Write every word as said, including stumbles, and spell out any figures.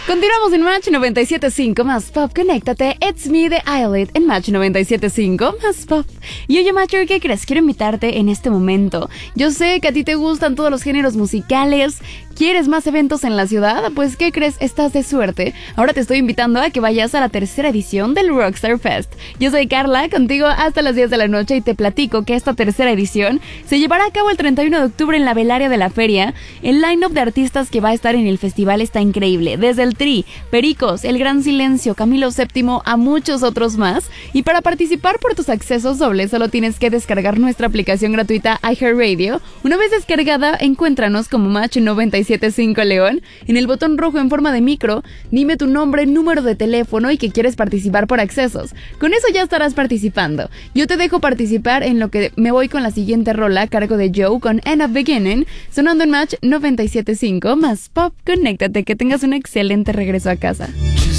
Continuamos en Match noventa y siete punto cinco más pop. Conéctate, It's Me de Islet en Match noventa y siete punto cinco más pop. Y oye, Matcher, ¿qué crees? Quiero invitarte en este momento. Yo sé que a ti te gustan todos los géneros musicales. ¿Quieres más eventos en la ciudad? Pues, ¿qué crees? Estás de suerte. Ahora te estoy invitando a que vayas a la tercera edición del Rockstar Fest. Yo soy Carla, contigo hasta las diez de la noche, y te platico que esta tercera edición se llevará a cabo el treinta y uno de octubre en la Velaria de la Feria. El line-up de artistas que va a estar en el festival está increíble. Desde el Tri, Pericos, El Gran Silencio, Camilo séptimo, a muchos otros más. Y para participar por tus accesos dobles, solo tienes que descargar nuestra aplicación gratuita iHeartRadio. Una vez descargada, encuéntranos como Match noventa y siete punto cinco León. En el botón rojo en forma de micro, dime tu nombre, número de teléfono y que quieres participar por accesos. Con eso ya estarás participando. Yo te dejo participar en lo que me voy con la siguiente rola a cargo de Joe con End Up Beginning, sonando en Match noventa y siete punto cinco más pop. Conéctate, que tengas un excelente regreso a casa.